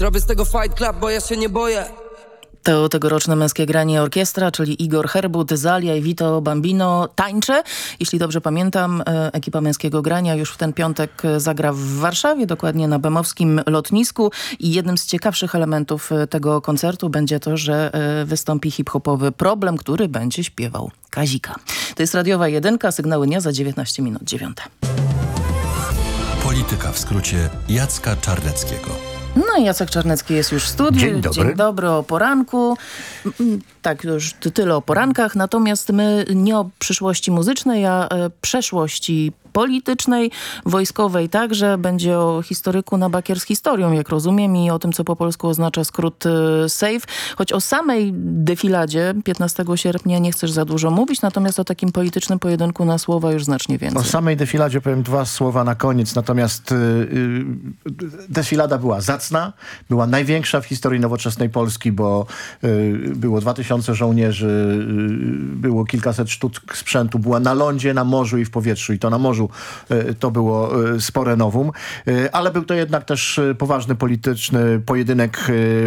Zrobię z tego fight club, bo ja się nie boję. To tegoroczne Męskie Granie Orkiestra, czyli Igor Herbut, Zalia i Vito Bambino tańczę. Jeśli dobrze pamiętam, ekipa Męskiego Grania już w ten piątek zagra w Warszawie, dokładnie na Bemowskim lotnisku. I jednym z ciekawszych elementów tego koncertu będzie to, że wystąpi hip-hopowy Problem, który będzie śpiewał Kazika. To jest Radiowa Jedynka, sygnały dnia za 19 minut 9. Polityka w skrócie Jacka Czarneckiego. No i Jacek Czarnecki jest już w studiu. Dzień dobry, o poranku. Tak, już tyle o porankach. Natomiast my nie o przyszłości muzycznej, a przeszłości politycznej, wojskowej także. Będzie o historyku na bakier z historią, jak rozumiem, i o tym, co po polsku oznacza skrót SAFE. Choć o samej defiladzie 15 sierpnia nie chcesz za dużo mówić, natomiast o takim politycznym pojedynku na słowa już znacznie więcej. O samej defiladzie powiem dwa słowa na koniec, natomiast defilada była zacna, była największa w historii nowoczesnej Polski, bo było 2000 żołnierzy, było kilkaset sztuk sprzętu, była na lądzie, na morzu i w powietrzu, i to na morzu to było spore nowum, ale był to jednak też poważny polityczny pojedynek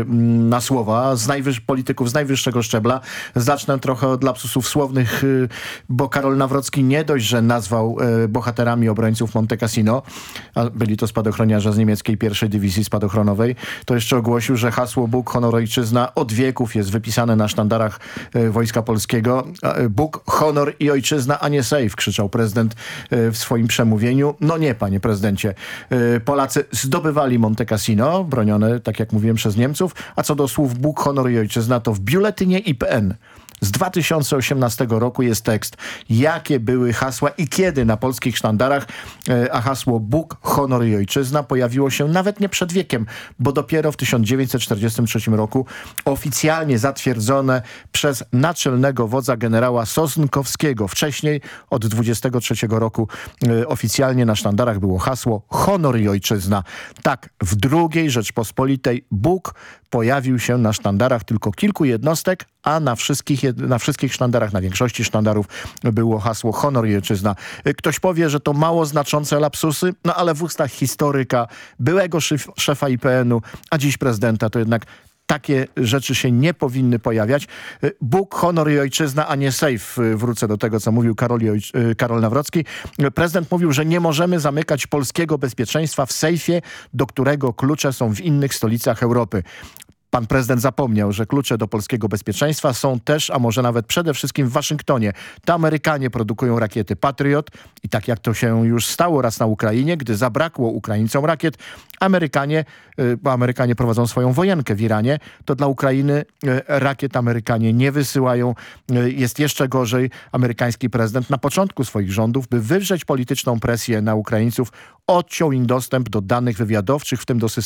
na słowa polityków z najwyższego szczebla. Zacznę trochę od lapsusów słownych, bo Karol Nawrocki nie dość, że nazwał bohaterami obrońców Monte Cassino, a byli to spadochroniarze z niemieckiej pierwszej dywizji spadochronowej, to jeszcze ogłosił, że hasło Bóg, honor, ojczyzna od wieków jest wypisane na sztandarach Wojska Polskiego. Bóg, honor i ojczyzna, a nie sejf, krzyczał prezydent w swoim przemówieniu. No nie, panie prezydencie. Polacy zdobywali Monte Cassino, bronione, tak jak mówiłem, przez Niemców, a co do słów Bóg, honor i ojczyzna, to w biuletynie IPN z 2018 roku jest tekst, jakie były hasła i kiedy na polskich sztandarach, a hasło Bóg, honor i ojczyzna pojawiło się nawet nie przed wiekiem, bo dopiero w 1943 roku oficjalnie zatwierdzone przez naczelnego wodza generała Sosnkowskiego. Wcześniej od 23 roku oficjalnie na sztandarach było hasło honor i ojczyzna. Tak, w II Rzeczpospolitej Bóg pojawił się na sztandarach tylko kilku jednostek, a na wszystkich sztandarach, na większości sztandarów było hasło honor i ojczyzna. Ktoś powie, że to mało znaczące lapsusy, no ale w ustach historyka, byłego szefa IPN-u, a dziś prezydenta, to jednak takie rzeczy się nie powinny pojawiać. Bóg, honor i ojczyzna, a nie sejf. Wrócę do tego, co mówił Karol Nawrocki. Prezydent mówił, że nie możemy zamykać polskiego bezpieczeństwa w sejfie, do którego klucze są w innych stolicach Europy. Pan prezydent zapomniał, że klucze do polskiego bezpieczeństwa są też, a może nawet przede wszystkim w Waszyngtonie. To Amerykanie produkują rakiety Patriot i tak jak to się już stało raz na Ukrainie, gdy zabrakło Ukraińcom rakiet, bo Amerykanie prowadzą swoją wojenkę w Iranie, to dla Ukrainy rakiet Amerykanie nie wysyłają. Jest jeszcze gorzej. Amerykański prezydent na początku swoich rządów, by wywrzeć polityczną presję na Ukraińców, odciął im dostęp do danych wywiadowczych, w tym do systemu